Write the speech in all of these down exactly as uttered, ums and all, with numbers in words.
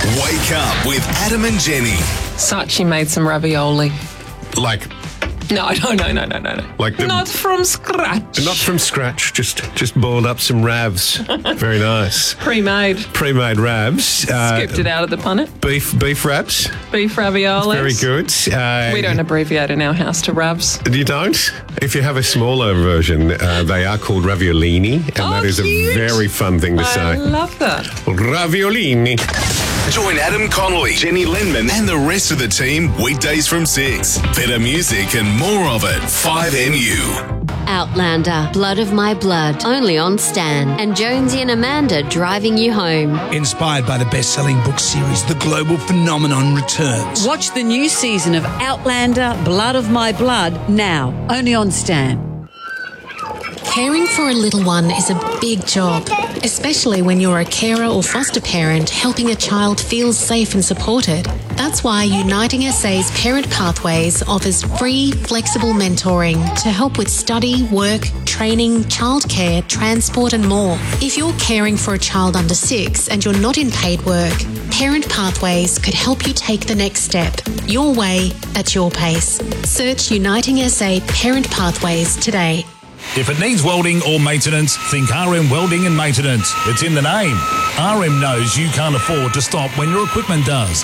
Wake up with Adam and Jenny. Sachi made some ravioli. Like, No, no, no, no, no, no, no. Like the- Not from scratch. not from scratch, just just boiled up some ravs. Very nice. Pre-made. Pre-made ravs. Uh, Scooped it out of the punnet. Beef beef ravs. Beef raviolis. Very good. Uh, We don't abbreviate in our house to ravs. You don't? If you have a smaller version, uh, they are called raviolini, and Oh, that is cute. a very fun thing to I say. love that. Raviolini. Join Adam Connolly, Jenny Lindman, and the rest of the team weekdays from six. Better music and more of it. five M U. Outlander, Blood of My Blood, only on Stan. And Jonesy and Amanda driving you home. Inspired by the best-selling book series, The Global Phenomenon returns. Watch the new season of Outlander, Blood of My Blood, now, only on Stan. Caring for a little one is a big job, especially when you're a carer or foster parent helping a child feel safe and supported. That's why Uniting S A's Parent Pathways offers free, flexible mentoring to help with study, work, training, childcare, transport and more. If you're caring for a child under six and you're not in paid work, Parent Pathways could help you take the next step. Your way, at your pace. Search Uniting S A Parent Pathways today. If it needs welding or maintenance, think R M Welding and Maintenance. It's in the name. R M knows you can't afford to stop when your equipment does.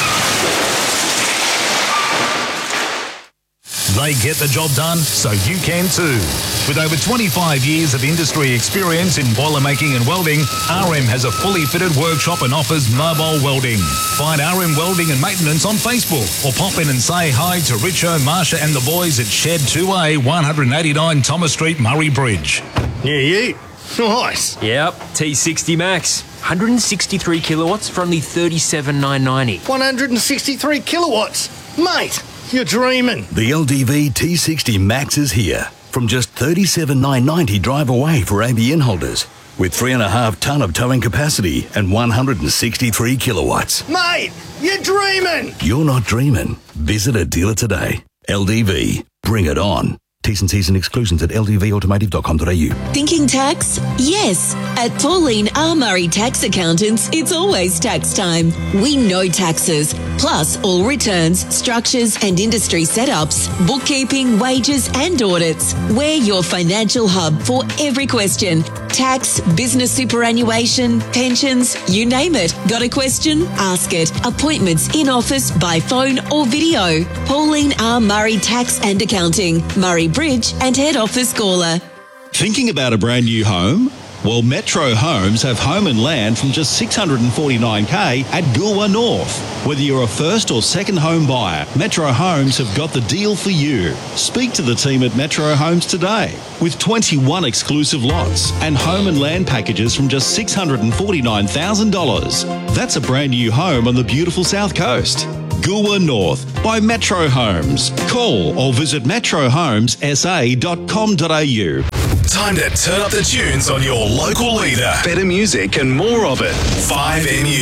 They get the job done, so you can too. With over twenty-five years of industry experience in boiler making and welding, R M has a fully fitted workshop and offers mobile welding. Find R M Welding and Maintenance on Facebook or pop in and say hi to Richo, Marsha and the boys at Shed two A, one eighty-nine Thomas Street, Murray Bridge. Yeah, yeah. Nice. Yep, T sixty Max. one hundred sixty-three kilowatts for only thirty-seven thousand nine hundred ninety. one hundred sixty-three kilowatts. Mate, you're dreaming. The L D V T sixty Max is here. From just thirty-seven thousand nine hundred ninety drive away for A B N holders. With three and a half tonne of towing capacity and one hundred sixty-three kilowatts. Mate, you're dreaming. You're not dreaming. Visit a dealer today. L D V. Bring it on. T's and C's and exclusions at l d v automotive dot com dot a u. Thinking tax? Yes. At Pauline R. Murray Tax Accountants, it's always tax time. We know taxes, plus all returns, structures and industry setups, bookkeeping, wages and audits. We're your financial hub for every question. Tax, business superannuation, pensions, you name it. Got a question? Ask it. Appointments in office, by phone or video. Pauline R. Murray Tax and Accounting, Murray Bridge and Head Office Gawler. Thinking about a brand new home? Well, Metro Homes have home and land from just six hundred forty-nine thousand at Goolwa North. Whether you're a first or second home buyer, Metro Homes have got the deal for you. Speak to the team at Metro Homes today. With twenty-one exclusive lots and home and land packages from just six hundred forty-nine thousand dollars. That's a brand new home on the beautiful South Coast. Goolwa North by Metro Homes. Call or visit metro homes s a dot com dot a u. Time to turn up the tunes on your local leader. Better music and more of it. five M U.